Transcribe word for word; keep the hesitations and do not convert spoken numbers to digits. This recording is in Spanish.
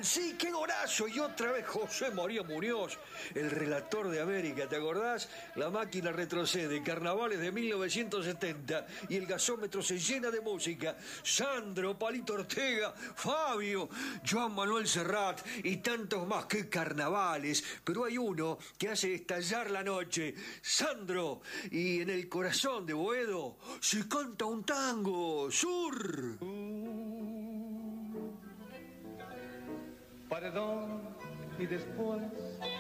tal? Sí, qué golazo. Y otra vez José María Muñoz, el relator de América, ¿te acordás? La máquina retrocede, carnavales de mil novecientos setenta y el gasómetro se llena de música. Sandro, Palito Ortega, Fabio, Joan Manuel Serrat y tantos más. ¡Qué carnavales! Pero hay uno que hace estallar la noche. Sandro. Y en el corazón de Boedo se canta un tango. ¡Sur! Paredón y después